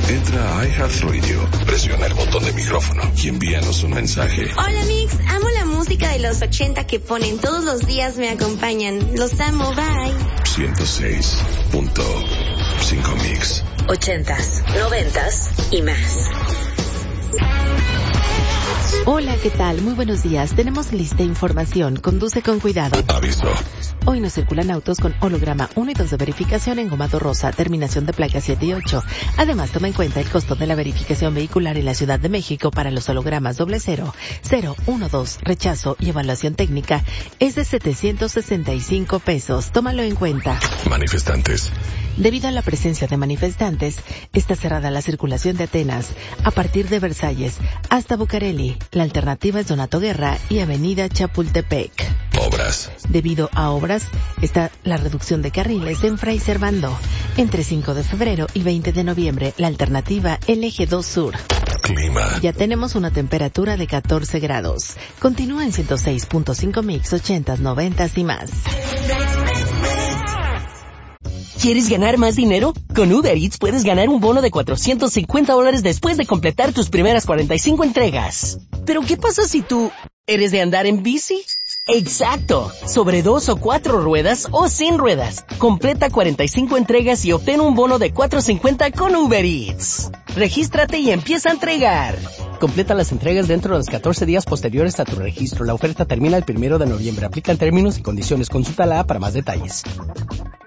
Entra a iHeartRadio, presiona el botón de micrófono y envíanos un mensaje. Hola Mix, amo la música de los 80 que ponen todos los días, me acompañan. Los amo, bye. 106.5 Mix. 80s, 90s y más. Hola, ¿qué tal? Muy buenos días. Tenemos lista información. Conduce con cuidado. Aviso. Hoy no circulan autos con holograma 1 y 2 de verificación en Gomado Rosa, terminación de placa 7 y 8. Además, toma en cuenta el costo de la verificación vehicular en la Ciudad de México para los hologramas 00, 012, rechazo y evaluación técnica es de 765 pesos. Tómalo en cuenta. Manifestantes. Debido a la presencia de manifestantes, está cerrada la circulación de Atenas a partir de Versalles hasta Bucareli. La alternativa es Donato Guerra y Avenida Chapultepec. Obras. Debido a obras, está la reducción de carriles en Fray Servando. Entre 5 de febrero y 20 de noviembre, la alternativa el Eje 2 Sur. Clima. Ya tenemos una temperatura de 14 grados. Continúa en 106.5 Mix, 80s, 90s y más. ¿Quieres ganar más dinero? Con Uber Eats puedes ganar un bono de $450 después de completar tus primeras 45 entregas. ¿Pero qué pasa si tú eres de andar en bici? ¡Exacto! Sobre 2 o 4 ruedas o sin ruedas. Completa 45 entregas y obtén un bono de $450 con Uber Eats. Regístrate y empieza a entregar. Completa las entregas dentro de los 14 días posteriores a tu registro. La oferta termina el 1 de noviembre. Aplican términos y condiciones. Consulta la app para más detalles.